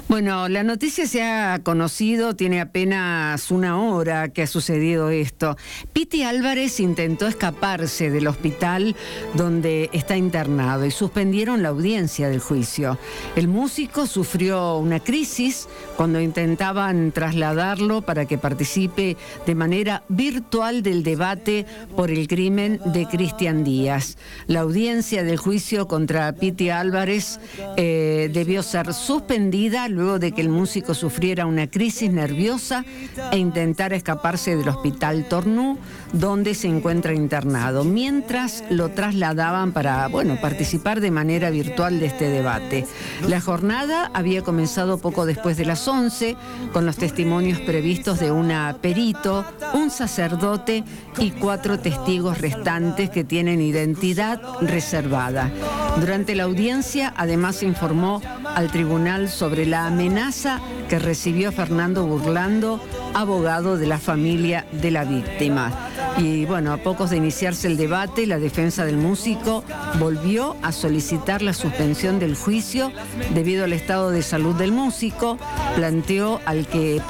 Bueno, la noticia se ha conocido, tiene apenas una hora que ha sucedido esto. Piti Álvarez intentó escaparse del hospital donde está internado y suspendieron la audiencia del juicio. El músico sufrió una crisis cuando intentaban trasladarlo para que participe de manera virtual del debate por el crimen de Cristian Díaz. La audiencia del juicio contra Piti Álvarez debió ser suspendida luego de que el músico sufriera una crisis nerviosa e intentara escaparse del hospital Tornú, donde se encuentra internado, mientras lo trasladaban para, participar de manera virtual de este debate. La jornada había comenzado poco después de las 11, con los testimonios previstos de una perito, un sacerdote y 4 testigos restantes que tienen identidad reservada. Durante la audiencia, además, se informó al tribunal sobre la amenaza que recibió Fernando Burlando, abogado de la familia de la víctima. Y a pocos de iniciarse el debate, la defensa del músico volvió a solicitar la suspensión del juicio debido al estado de salud del músico, planteo al que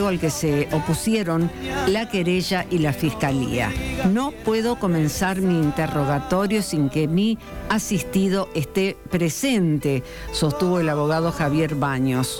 se opusieron la querella y la fiscalía. No puedo comenzar mi interrogatorio sin que mi asistido esté presente, sostuvo el abogado Javier Baños.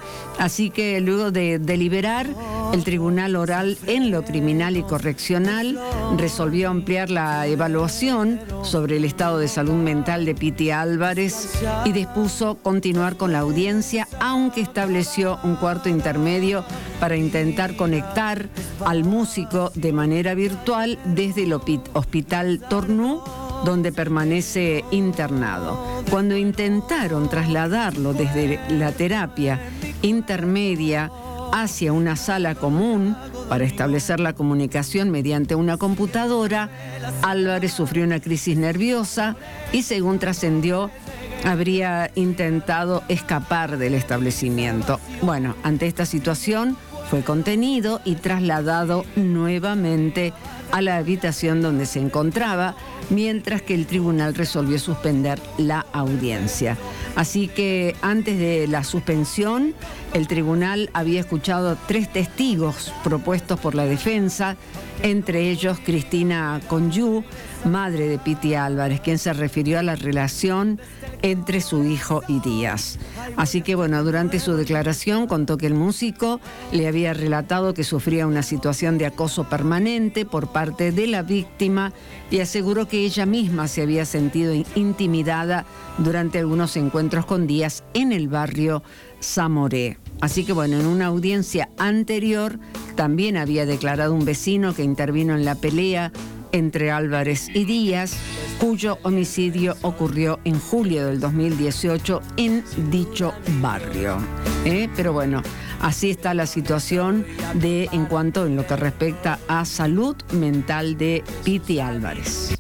Así que luego de deliberar, el Tribunal Oral en lo Criminal y Correccional resolvió ampliar la evaluación sobre el estado de salud mental de Piti Álvarez y dispuso continuar con la audiencia, aunque estableció un cuarto intermedio para intentar conectar al músico de manera virtual desde el Hospital Tornú, donde permanece internado. Cuando intentaron trasladarlo desde la terapia intermedia hacia una sala común para establecer la comunicación mediante una computadora, Álvarez sufrió una crisis nerviosa y, según trascendió, habría intentado escapar del establecimiento. Ante esta situación fue contenido y trasladado nuevamente a la habitación donde se encontraba, mientras que el tribunal resolvió suspender la audiencia. Así que antes de la suspensión, el tribunal había escuchado 3 testigos propuestos por la defensa, entre ellos Cristina Conyú, madre de Piti Álvarez, quien se refirió a la relación entre su hijo y Díaz. Así que durante su declaración contó que el músico le había relatado que sufría una situación de acoso permanente por parte de la víctima y aseguró que ella misma se había sentido intimidada durante algunos encuentros con Díaz en el barrio Zamoré. Así que en una audiencia anterior también había declarado un vecino que intervino en la pelea entre Álvarez y Díaz, cuyo homicidio ocurrió en julio del 2018 en dicho barrio. Pero así está la situación en lo que respecta a salud mental de Piti Álvarez.